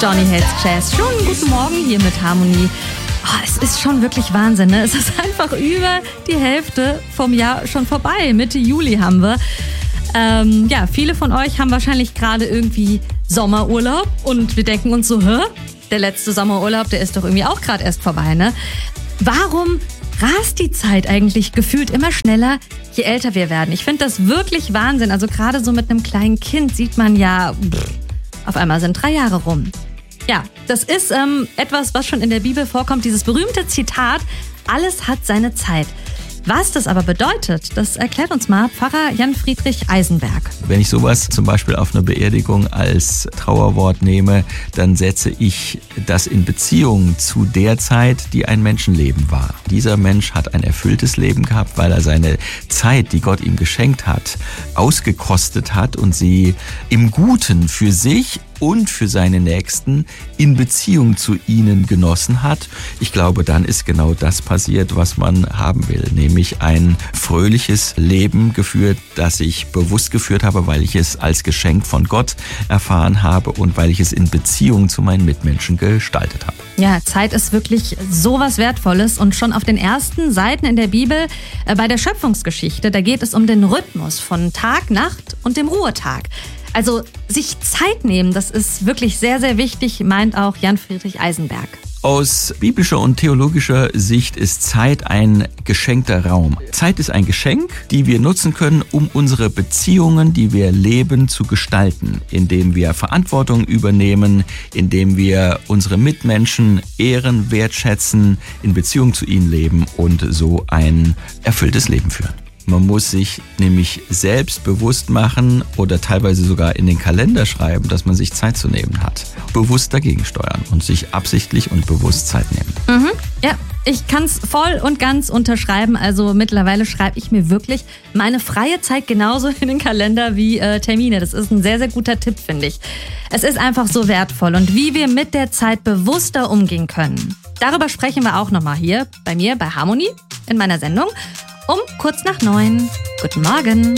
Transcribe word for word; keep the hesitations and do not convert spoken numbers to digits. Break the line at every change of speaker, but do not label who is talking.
Johnny Hates Jazz. Schönen guten Morgen hier mit Harmonie. Oh, es ist schon wirklich Wahnsinn, ne? Es ist einfach über die Hälfte vom Jahr schon vorbei. Mitte Juli haben wir. Ähm, ja, viele von euch haben wahrscheinlich gerade irgendwie Sommerurlaub und wir denken uns so, hä? Der letzte Sommerurlaub, der ist doch irgendwie auch gerade erst vorbei, ne? Warum rast die Zeit eigentlich gefühlt immer schneller, je älter wir werden? Ich finde das wirklich Wahnsinn. Also gerade so mit einem kleinen Kind sieht man ja, pff, auf einmal sind drei Jahre rum. Ja, das ist ähm, etwas, was schon in der Bibel vorkommt, dieses berühmte Zitat, alles hat seine Zeit. Was das aber bedeutet, das erklärt uns mal Pfarrer Jan-Friedrich Eisenberg.
Wenn ich sowas zum Beispiel auf einer Beerdigung als Trauerwort nehme, dann setze ich das in Beziehung zu der Zeit, die ein Menschenleben war. Dieser Mensch hat ein erfülltes Leben gehabt, weil er seine Zeit, die Gott ihm geschenkt hat, ausgekostet hat und sie im Guten für sich und für seine Nächsten in Beziehung zu ihnen genossen hat. Ich glaube, dann ist genau das passiert, was man haben will, nämlich ein fröhliches Leben geführt, das ich bewusst geführt habe, weil ich es als Geschenk von Gott erfahren habe und weil ich es in Beziehung zu meinen Mitmenschen gestaltet habe.
Ja, Zeit ist wirklich so was Wertvolles und schon auf den ersten Seiten in der Bibel äh, bei der Schöpfungsgeschichte, da geht es um den Rhythmus von Tag, Nacht und dem Ruhetag. Also sich Zeit nehmen, das ist wirklich sehr, sehr wichtig, meint auch Jan-Friedrich Eisenberg.
Aus biblischer und theologischer Sicht ist Zeit ein geschenkter Raum. Zeit ist ein Geschenk, die wir nutzen können, um unsere Beziehungen, die wir leben, zu gestalten, indem wir Verantwortung übernehmen, indem wir unsere Mitmenschen ehren, wertschätzen, in Beziehung zu ihnen leben und so ein erfülltes Leben führen. Man muss sich nämlich selbst bewusst machen oder teilweise sogar in den Kalender schreiben, dass man sich Zeit zu nehmen hat. Bewusst dagegen steuern und sich absichtlich und bewusst Zeit nehmen.
Mhm, ja, ich kann es voll und ganz unterschreiben. Also mittlerweile schreibe ich mir wirklich meine freie Zeit genauso in den Kalender wie äh, Termine. Das ist ein sehr, sehr guter Tipp, finde ich. Es ist einfach so wertvoll und wie wir mit der Zeit bewusster umgehen können. Darüber sprechen wir auch nochmal hier bei mir bei Harmonie in meiner Sendung. Um kurz nach neun. Guten Morgen.